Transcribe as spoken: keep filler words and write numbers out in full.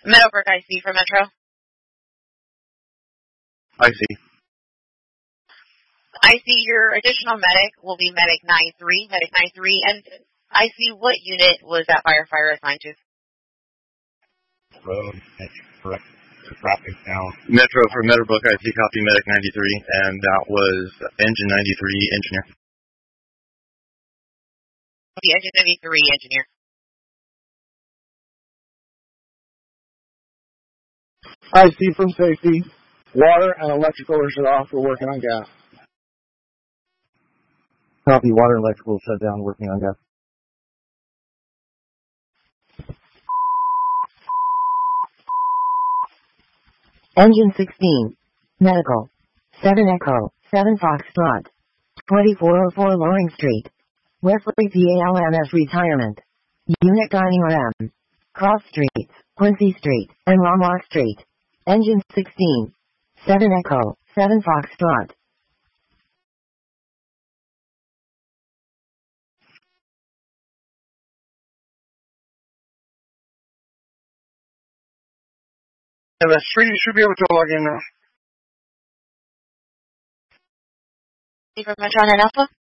Meadowbrook I C for Metro. I see. I see your additional medic will be Medic nine three, Medic nine three, and I see what unit was that firefighter assigned to? Road, correct. Traffic down. Metro for Meadowbrook I C, copy Medic ninety-three, and that was Engine ninety-three, Engineer. The Engine ninety-three, Engineer. I see from safety. Water and electrical are shut off. We're working on gas. Copy. Water and electrical shut down. Working on gas. Engine sixteen. Medical. seven Echo. seven Foxtrot. twenty-four oh four Loring Street. Wesley P A L M S Retirement. Unit Dining Room. Cross Streets, Quincy Street, and Lombard Street. Engine sixteen. seven Echo. seven Foxtrot. And the street should be able to log in now. For Metro nine Alpha?